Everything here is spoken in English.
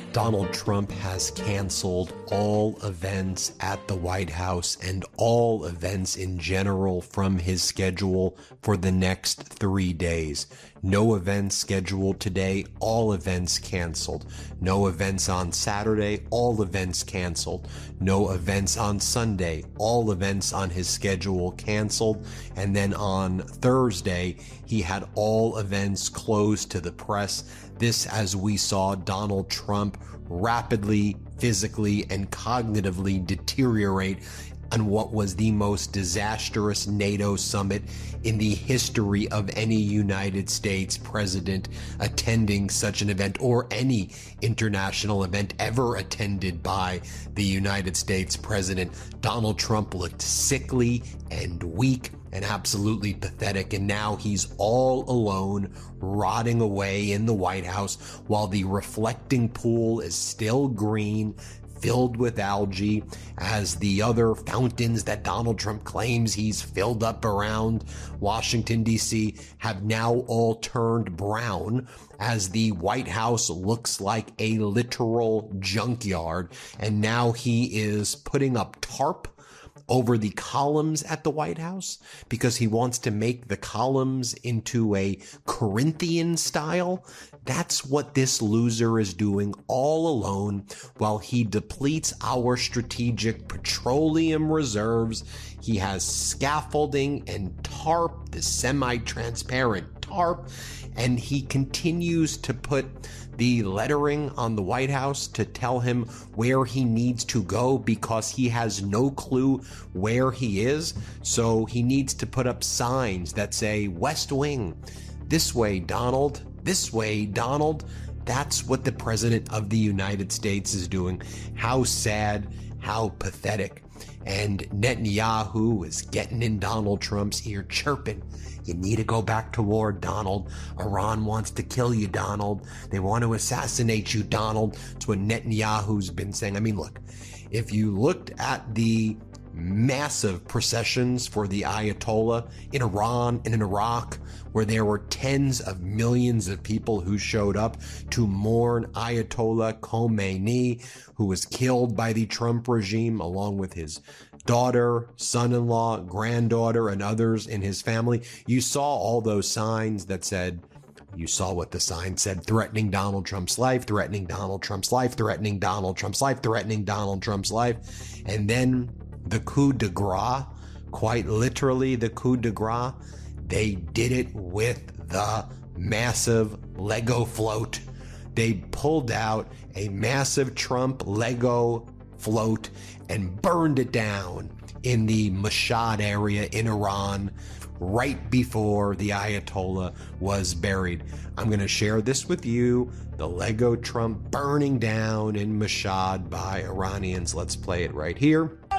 Donald Trump has canceled all events at the White House and all events in general from his schedule for the next 3 days. No events scheduled today, all events canceled. No events on Saturday, all events canceled. No events on Sunday, all events on his schedule canceled. And then on Thursday, he had all events closed to the press. This, as we saw Donald Trump rapidly, physically, and cognitively deteriorate on what was the most disastrous NATO summit in the history of any United States president attending such an event, or any international event ever attended by the United States president. Donald Trump looked sickly and weak and absolutely pathetic, and now he's all alone, rotting away in the White House while the reflecting pool is still green, filled with algae, as the other fountains that Donald Trump claims he's filled up around Washington, D.C. have now all turned brown, as the White House looks like a literal junkyard. And now he is putting up tarp over the columns at the White House because he wants to make the columns into a Corinthian style. That's what this loser is doing all alone while he depletes our strategic petroleum reserves. He has scaffolding and tarp, the semi-transparent tarp, and he continues to put the lettering on the White House to tell him where he needs to go because he has no clue where he is. So he needs to put up signs that say, West Wing, this way, Donald, this way, Donald. That's what the President of the United States is doing. How sad, how pathetic. And Netanyahu is getting in Donald Trump's ear, chirping, you need to go back to war, Donald. Iran wants to kill you, Donald. They want to assassinate you, Donald. That's what Netanyahu's been saying. I mean, look, if you looked at the massive processions for the Ayatollah in Iran and in Iraq, where there were tens of millions of people who showed up to mourn Ayatollah Khomeini, who was killed by the Trump regime, along with his daughter, son-in-law, granddaughter, and others in his family. You saw all those signs that said, you saw what the sign said, threatening Donald Trump's life, threatening Donald Trump's life, threatening Donald Trump's life, threatening Donald Trump's life. And then the coup de grace, quite literally the coup de grace, they did it with the massive Lego float. They pulled out a massive Trump Lego float and burned it down in the Mashhad area in Iran right before the Ayatollah was buried. I'm going to share this with you, the Lego Trump burning down in Mashhad by Iranians. Let's play it right here.